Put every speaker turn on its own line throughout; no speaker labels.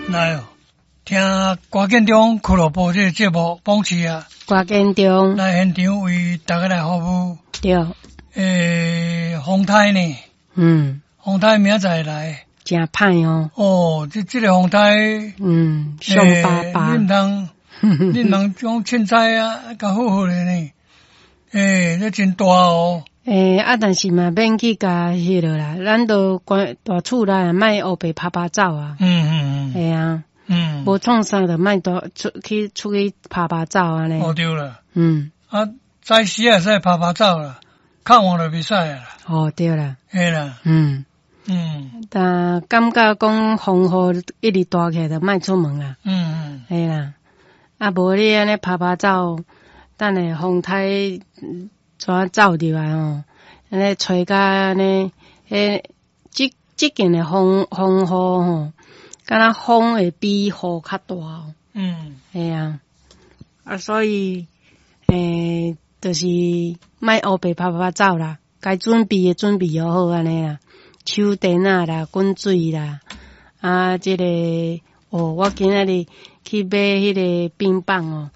来哦，听歌建中俱乐部这个节目榜起啊，
歌建中
来现场为大家来服务。
对，
风台呢？风台明仔载来，
真歹哦。
哦，这个风台，
凶巴巴。
恁人讲凊彩啊，较好好咧呢。这真大哦。
但是嘛免去甲迄落啦，咱都关大厝内莫黑白拍拍走啊。系啊。无创啥就莫出去拍拍走安尼。
哦对啦。早时也使拍拍走啦，较晚就袂使啦。
哦对啦。
嘿啦。
但感觉讲风雨一直大起就莫出门啦。嘿啦。无你安尼拍拍走，等下风台怎走入来哦？安尼吹甲安尼，即间的风雨吼，敢若风会比雨较大哦。系啊，所以就是莫黑白拍拍走啦，该准备的准备好安尼啦，手电啊啦，滚水啦，这个我今仔日去买迄个冰棒哦，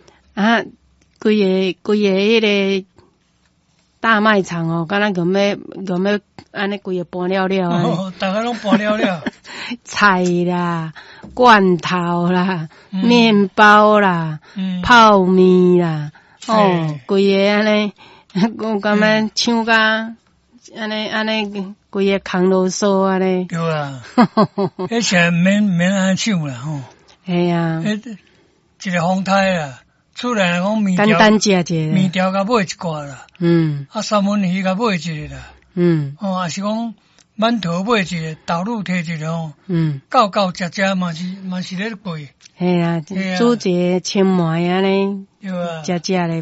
规个迄个大卖场哦，敢若要安尼规个搬了了啊！
大家拢搬了了。
菜啦、罐头啦、面包啦、泡面啦，规个安尼，我感觉抢甲安尼规个空啰嗦安尼。
对啊，迄些免安尼抢啦吼。
系啊。
一个风台啦。厝内讲面条，
简单食者，
面条甲买一挂啦，三文鱼甲买一个啦，也是讲馒头买一个，豆乳摕一个吼，够食嘛是咧贵。
系啊，煮一个青糜安尼，食咧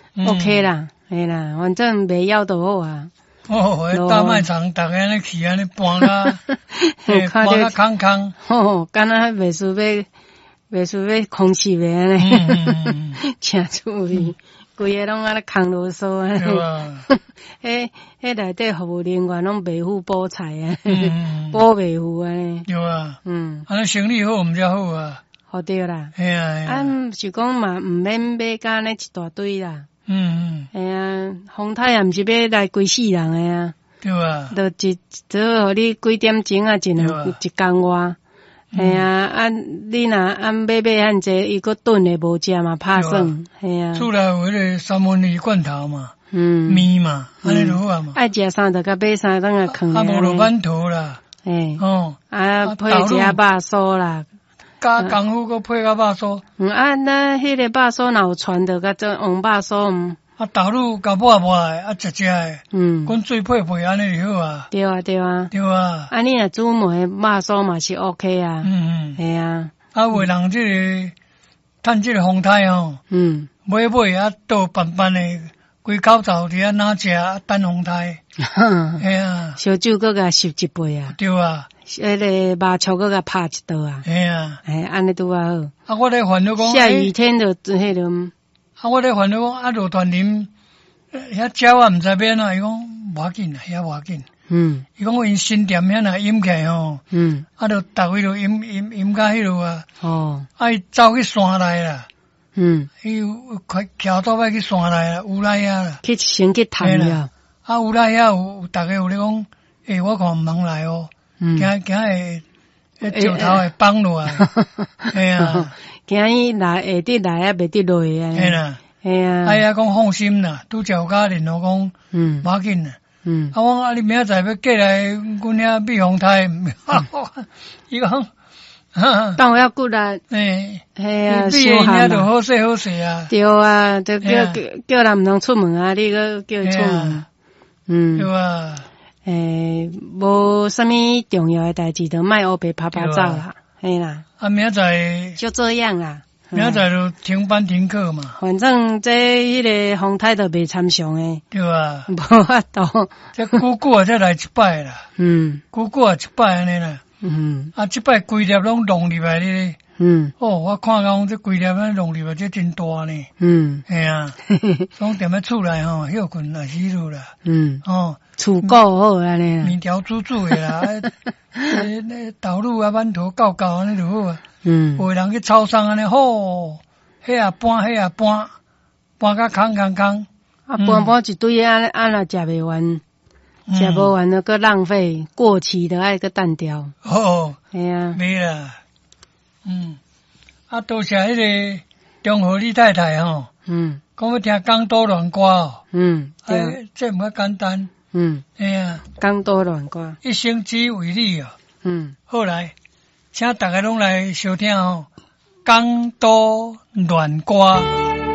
OK 啦，系啦，反正袂枵就好啊。
大卖场逐个安尼去安尼搬啦，搬甲空，
敢若袂输要空气袂安尼，真趣味，规个拢安尼空啰嗦啊。迄内底服务人员拢袂付补菜啊，补袂付安尼。
对啊，安尼生意好毋才好啊。
好对啦。
系啊。
是讲嘛，毋免买甲安尼一大堆啦。系啊，风台也毋是要来规世人诶啊。
对啊。
就互你几点钟啊，一工外。系啊，你若买汉济，伊个炖诶无食嘛，拍算。系啊。厝
内有迄个三文鱼罐头嘛，面嘛，安尼就好啊嘛。
爱食啥就甲买啥，等下囥。
无就馒头啦。
配一下肉酥啦。
加功夫，搁配甲肉酥。
咱迄个肉酥若有传着，甲做黄肉酥。
豆乳甲抹诶，食诶，滚水配安尼就好啊。
对啊。你若煮糜肉酥嘛是 OK 啊。系啊。
为人这个趁这个风台吼，买倒办诶，规口罩伫遐哪食等风台。系啊。
烧酒搁甲收一杯啊。
对啊。
迄个麻醋搁甲拍一道啊。
系啊。
安尼拄啊好。
我咧烦恼讲，
下雨天就迄种。
我咧烦恼讲，落团啉，遐鸟啊，毋知要哪，伊讲无要紧，遐无要紧。伊讲因新店遐若饮起来吼，就逐位就饮甲迄落啊。伊走去山内啦。伊有桥倒摆去山内啦，有来啊啦。
先去探了。
有来有逐个有咧讲，我看毋通来哦，惊会石头会放落来。系啊。
惊伊来下得来啊，袂得落啊。
嘿啦，
系啊。
讲放心啦，拄则有甲联络讲，无要紧啦。我你明仔载要过来，阮遐避风台，伊讲，
当我要过来。
嘿
啊，
避人遐就好势啊。
对啊，就叫人毋通出门啊，你个叫伊出门。
对啊。
无啥物重要诶代志，就莫黑白拍走啦。嘿啦，
明仔载
就这样啦。
明仔载就停班停课嘛。
反正迄个风台都袂参详诶。
对啊。
无法度。
这久久才来一摆啦。久久一摆安尼啦。 这摆规粒拢弄入来咧。我看讲这规粒咱弄入来，这真大呢。系啊，总踮咧厝内吼，休困也死路啦。
厝够好安尼啦，
面条煮煮的啦，豆乳啊、馒头搞搞安尼就好啊。有人去超商安尼，吼，迄啊搬甲空。
搬一堆安那食袂完，食无完了，搁浪费，过期的爱搁单掉。
系啊，没啦。多谢迄个中和李太太吼。讲要听港岛乱歌哦。这唔简单。哎呀，
港岛乱歌，
一生只为你哦。好来，请大家拢来收听哦，港岛乱歌。